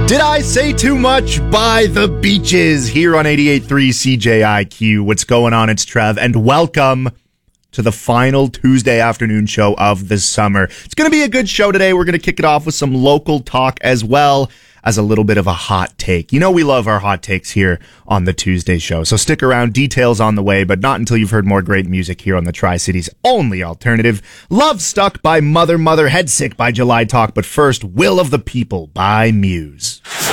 Did I say too much? By the Beaches here on 88.3 CJIQ. What's going on? It's Trev, and welcome to the final Tuesday afternoon show of the summer. It's going to be a good show today. We're going to kick it off with some local talk as well as a little bit of a hot take. You know we love our hot takes here on the Tuesday show, so stick around. Details on the way, but not until you've heard more great music here on the Tri-City's only alternative. Love Stuck by Mother, Headsick by July Talk, but first, Will of the People by Muse.